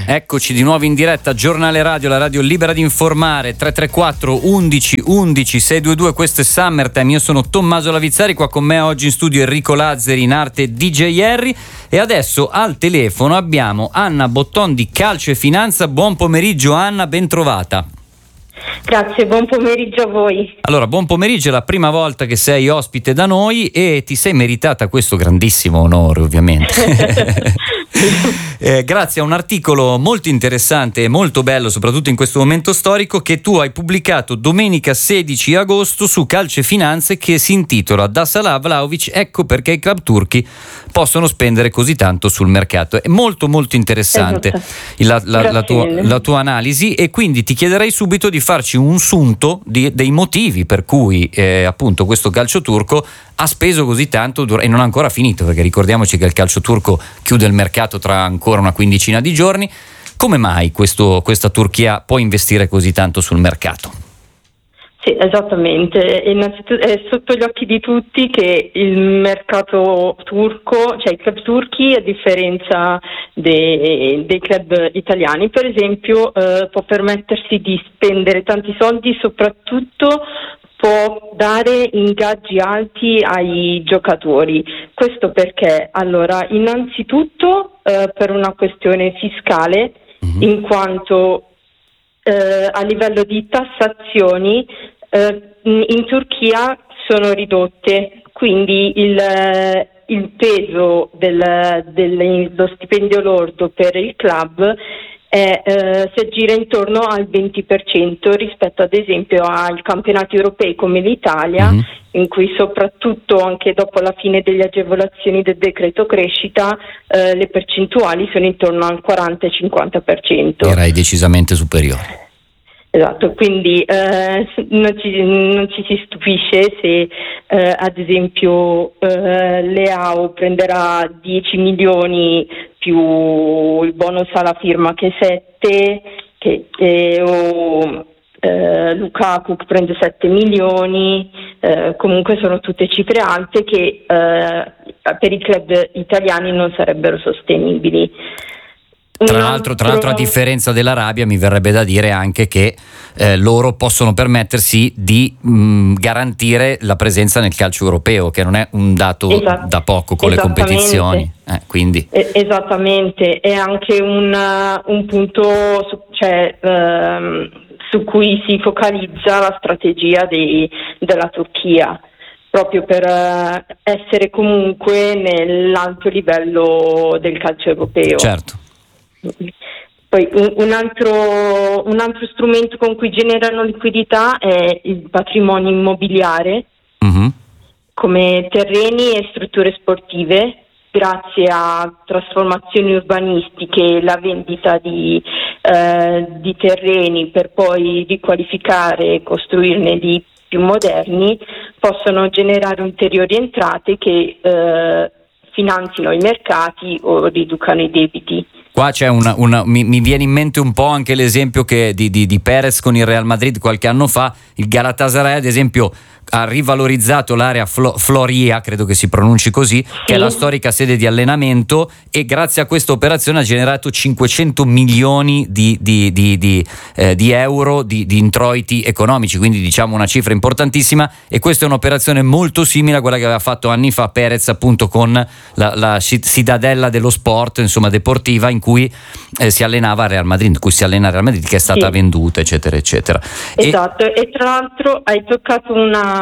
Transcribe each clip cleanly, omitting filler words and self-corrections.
Eccoci di nuovo in diretta, Giornale Radio, la radio libera di informare, 334 11 11 622, questo è Summertime, io sono Tommaso Lavizzari, qua con me oggi in studio Enrico Lazzari, in arte DJ Harry, e adesso al telefono abbiamo Anna Botton di Calcio e Finanza. Buon pomeriggio Anna, ben trovata. Grazie, buon pomeriggio a voi. Allora, buon pomeriggio, è la prima volta che sei ospite da noi e ti sei meritata questo grandissimo onore, ovviamente. Grazie a un articolo molto interessante e molto bello, soprattutto in questo momento storico, che tu hai pubblicato domenica 16 agosto su Calcio e Finanze, che si intitola Da Salah a Vlahovic, ecco perché i club turchi possono spendere così tanto sul mercato. È molto molto interessante la tua analisi, e quindi ti chiederei subito di farci un sunto dei motivi per cui appunto questo calcio turco ha speso così tanto e non ha ancora finito, perché ricordiamoci che il calcio turco chiude il mercato tra ancora una quindicina di giorni. Come mai questa Turchia può investire così tanto sul mercato? Sì, esattamente. Innanzitutto è sotto gli occhi di tutti che il mercato turco, cioè i club turchi, a differenza dei club italiani, per esempio, può permettersi di spendere tanti soldi, soprattutto può dare ingaggi alti ai giocatori. Questo perché? Allora, innanzitutto per una questione fiscale, in quanto a livello di tassazioni in Turchia sono ridotte, quindi il peso dello stipendio lordo per il club si aggira intorno al 20% rispetto ad esempio ai campionati europei come l'Italia, in cui soprattutto anche dopo la fine delle agevolazioni del decreto crescita le percentuali sono intorno al 40-50%. Direi decisamente superiore. Esatto, quindi non ci si stupisce se ad esempio Leao prenderà 10 milioni più il bonus alla firma che 7, o Lukaku prende 7 milioni, comunque sono tutte cifre alte che per i club italiani non sarebbero sostenibili. Tra l'altro, a differenza dell'Arabia, mi verrebbe da dire anche che loro possono permettersi di garantire la presenza nel calcio europeo, che non è un dato da poco con le competizioni. Quindi. Esattamente, è anche un punto su cui si focalizza la strategia della Turchia, proprio per essere comunque nell'alto livello del calcio europeo. Certo. Poi un altro strumento con cui generano liquidità è il patrimonio immobiliare, come terreni e strutture sportive, grazie a trasformazioni urbanistiche e la vendita di terreni per poi riqualificare e costruirne di più moderni, possono generare ulteriori entrate che finanzino i mercati o riducano i debiti. Qua c'è mi viene in mente un po' anche l'esempio di Perez con il Real Madrid qualche anno fa. Il Galatasaray ad esempio ha rivalorizzato l'area Floria, credo che si pronunci così, che è la storica sede di allenamento, e grazie a questa operazione ha generato 500 milioni di euro di introiti economici, quindi diciamo una cifra importantissima, e questa è un'operazione molto simile a quella che aveva fatto anni fa Perez appunto con la Cittadella dello Sport, insomma deportiva, in cui si allenava a Real Madrid, che è stata venduta, eccetera eccetera. Esatto, e tra l'altro hai toccato una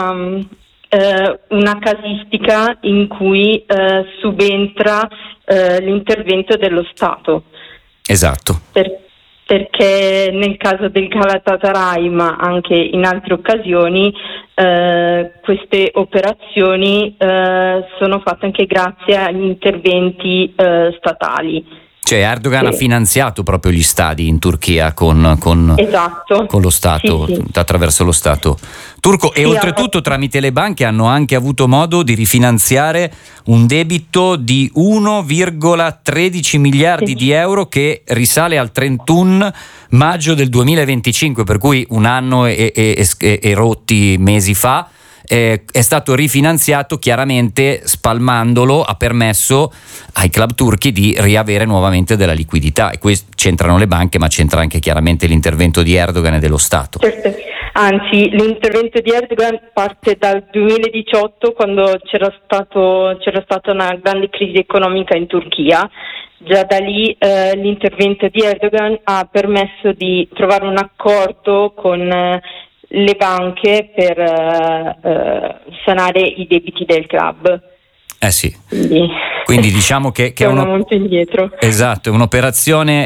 casistica in cui subentra l'intervento dello Stato. Esatto. Perché nel caso del Galatasaray, ma anche in altre occasioni, queste operazioni sono fatte anche grazie agli interventi statali. Cioè Erdogan ha finanziato proprio gli stadi in Turchia con lo Stato, attraverso lo Stato turco, e oltretutto tramite le banche hanno anche avuto modo di rifinanziare un debito di 1,13 miliardi di euro che risale al 31 maggio del 2025, per cui un anno e rotti mesi fa. è stato rifinanziato, chiaramente spalmandolo ha permesso ai club turchi di riavere nuovamente della liquidità, e qui c'entrano le banche, ma c'entra anche chiaramente l'intervento di Erdogan e dello Stato. Certo. Anzi, l'intervento di Erdogan parte dal 2018, quando c'era stata una grande crisi economica in Turchia. Già da lì l'intervento di Erdogan ha permesso di trovare un accordo con le banche per sanare i debiti del club. Sì. Quindi diciamo che è molto indietro. Esatto, è un'operazione,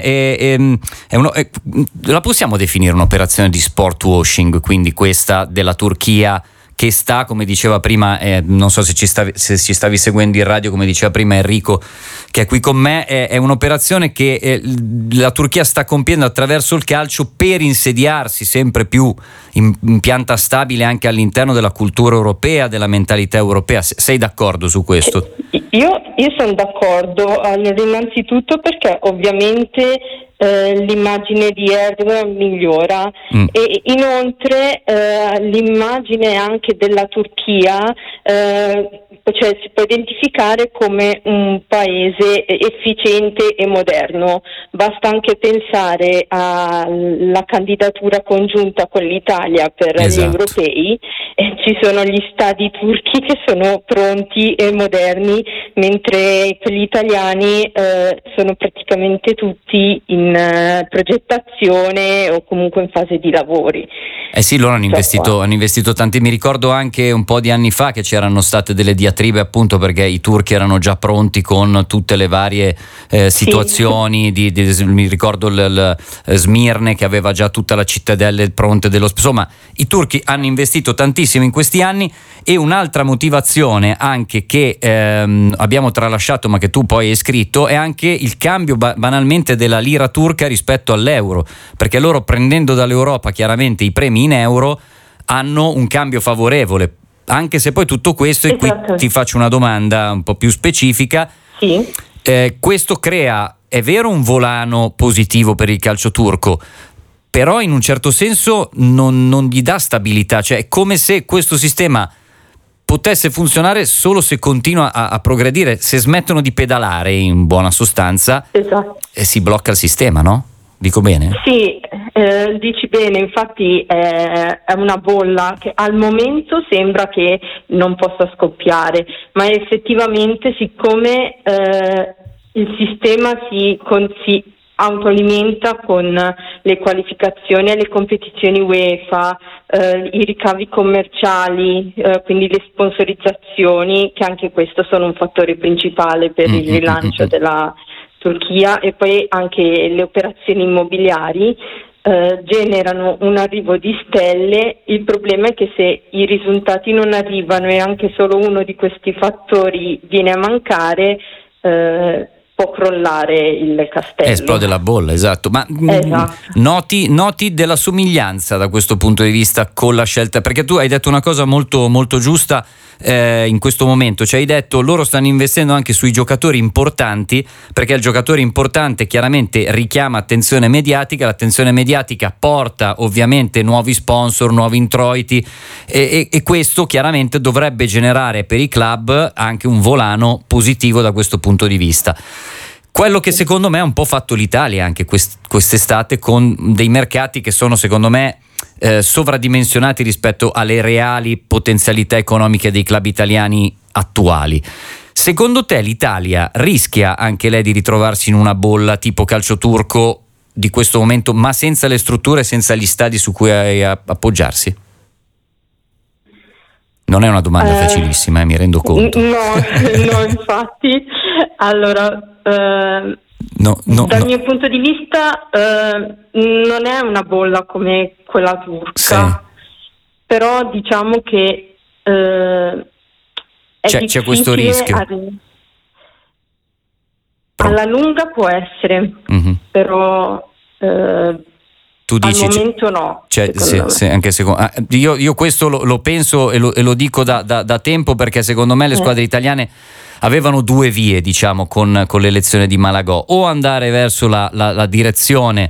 la possiamo definire un'operazione di sport washing, quindi questa della Turchia, che sta, come diceva prima, non so se ci stavi seguendo in radio, come diceva prima Enrico che è qui con me, è un'operazione che la Turchia sta compiendo attraverso il calcio per insediarsi sempre più in pianta stabile anche all'interno della cultura europea, della mentalità europea. Sei d'accordo su questo? Io sono d'accordo, innanzitutto perché ovviamente l'immagine di Erdogan migliora e inoltre l'immagine anche della Turchia cioè si può identificare come un paese efficiente e moderno. Basta anche pensare alla candidatura congiunta con l'Italia per gli europei, ci sono gli stadi turchi che sono pronti e moderni, mentre per gli italiani sono praticamente tutti in progettazione o comunque in fase di lavori. Sì, loro hanno investito tanti. Mi ricordo anche un po' di anni fa che c'erano state delle diatribe, appunto perché i turchi erano già pronti con tutte le varie situazioni. Mi ricordo Smirne che aveva già tutta la cittadella pronta insomma, i turchi hanno investito tantissimo in questi anni. E un'altra motivazione anche che abbiamo tralasciato, ma che tu poi hai scritto, è anche il cambio banalmente della lira turca rispetto all'euro, perché loro, prendendo dall'Europa chiaramente i premi in euro, hanno un cambio favorevole, anche se poi tutto questo, e qui ti faccio una domanda un po' più specifica, questo crea, è vero, un volano positivo per il calcio turco, però in un certo senso non gli dà stabilità, cioè è come se questo sistema potesse funzionare solo se continua a progredire. Se smettono di pedalare, in buona sostanza, si blocca il sistema, no? Dico bene? Sì, dici bene, infatti è una bolla che al momento sembra che non possa scoppiare, ma effettivamente siccome il sistema si autoalimenta con le qualificazioni alle competizioni UEFA, i ricavi commerciali, quindi le sponsorizzazioni, che anche questo sono un fattore principale per il rilancio della Turchia, e poi anche le operazioni immobiliari generano un arrivo di stelle. Il problema è che se i risultati non arrivano e anche solo uno di questi fattori viene a mancare, può crollare il castello. Esplode la bolla, esatto. Ma noti della somiglianza da questo punto di vista con la scelta, perché tu hai detto una cosa molto, molto giusta in questo momento, cioè hai detto loro stanno investendo anche sui giocatori importanti, perché il giocatore importante chiaramente richiama attenzione mediatica, l'attenzione mediatica porta ovviamente nuovi sponsor, nuovi introiti, e questo chiaramente dovrebbe generare per i club anche un volano positivo da questo punto di vista. Quello che secondo me ha un po' fatto l'Italia anche quest'estate, con dei mercati che sono secondo me sovradimensionati rispetto alle reali potenzialità economiche dei club italiani attuali. Secondo te l'Italia rischia anche lei di ritrovarsi in una bolla tipo calcio turco di questo momento, ma senza le strutture e senza gli stadi su cui appoggiarsi? Non è una domanda facilissima, mi rendo conto. No, infatti. Allora, dal mio punto di vista non è una bolla come quella turca, però diciamo che c'è questo rischio. Alla lunga può essere, però tu dici, al momento no. Anche io questo lo penso e lo dico da tempo, perché secondo me le squadre italiane avevano due vie, diciamo, con l'elezione di Malagò: o andare verso la direzione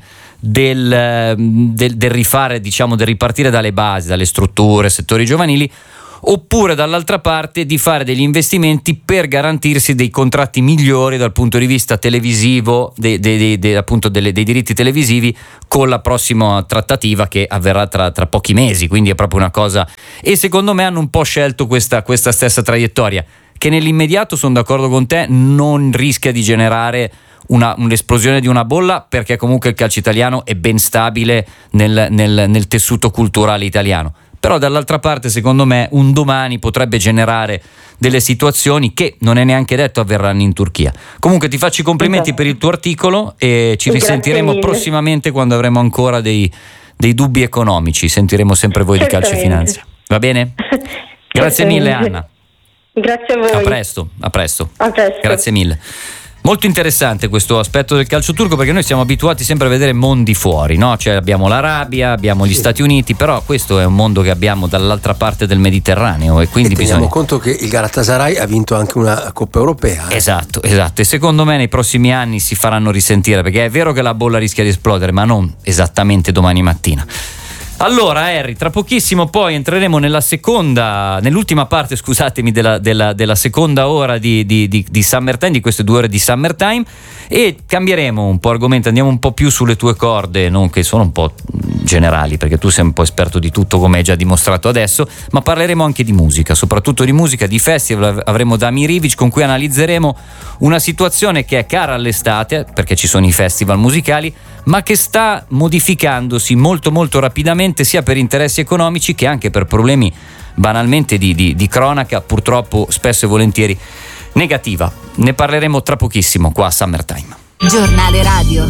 del rifare, diciamo, del ripartire dalle basi, dalle strutture, settori giovanili, oppure dall'altra parte di fare degli investimenti per garantirsi dei contratti migliori dal punto di vista televisivo, appunto dei diritti televisivi, con la prossima trattativa che avverrà tra pochi mesi. Quindi è proprio una cosa, e secondo me hanno un po' scelto questa stessa traiettoria, che nell'immediato, sono d'accordo con te, non rischia di generare un'esplosione di una bolla, perché comunque il calcio italiano è ben stabile nel tessuto culturale italiano. Però dall'altra parte, secondo me, un domani potrebbe generare delle situazioni che non è neanche detto avverranno in Turchia. Comunque ti faccio i complimenti per il tuo articolo e ci risentiremo prossimimamente quando avremo ancora dei dubbi economici. Sentiremo sempre voi di Calcio e Finanza. Va bene? Grazie mille, Anna. Grazie a voi. A presto. Grazie mille. Molto interessante questo aspetto del calcio turco, perché noi siamo abituati sempre a vedere mondi fuori, no? Cioè abbiamo l'Arabia, abbiamo gli Stati Uniti, però questo è un mondo che abbiamo dall'altra parte del Mediterraneo, e quindi teniamo conto che il Galatasaray ha vinto anche una Coppa Europea. Esatto, e secondo me nei prossimi anni si faranno risentire, perché è vero che la bolla rischia di esplodere, ma non esattamente domani mattina. Allora Harry, tra pochissimo poi entreremo nell'ultima parte, scusatemi, della seconda ora di Summertime, di queste 2 ore di Summertime, e cambieremo un po' argomento, andiamo un po' più sulle tue corde, non che sono un po' generali, perché tu sei un po' esperto di tutto, come hai già dimostrato adesso, ma parleremo anche di musica, soprattutto di musica, di festival. Avremo Damir Ivic, con cui analizzeremo una situazione che è cara all'estate, perché ci sono i festival musicali, ma che sta modificandosi molto molto rapidamente, sia per interessi economici che anche per problemi banalmente di cronaca, purtroppo spesso e volentieri negativa. Ne parleremo tra pochissimo qua a Summertime. Giornale radio.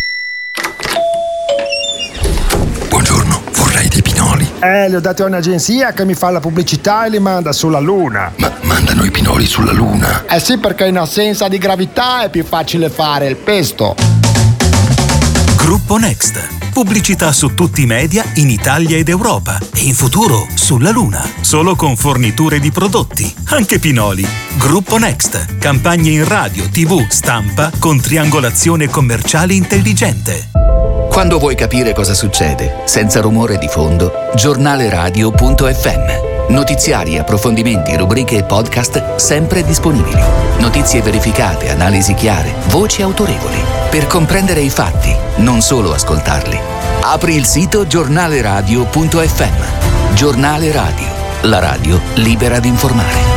Buongiorno, vorrei dei pinoli. Li ho dati a un'agenzia che mi fa la pubblicità e li manda sulla Luna. Ma mandano i pinoli sulla Luna? Eh sì, perché in assenza di gravità è più facile fare il pesto. Gruppo Next. Pubblicità su tutti i media in Italia ed Europa e in futuro sulla Luna. Solo con forniture di prodotti, anche pinoli. Gruppo Next. Campagne in radio, TV, stampa con triangolazione commerciale intelligente. Quando vuoi capire cosa succede, senza rumore di fondo, giornaleradio.fm. Notiziari, approfondimenti, rubriche e podcast sempre disponibili. Notizie verificate, analisi chiare, voci autorevoli. Per comprendere i fatti, non solo ascoltarli. Apri il sito giornaleradio.fm. Giornale Radio, la radio libera di informare.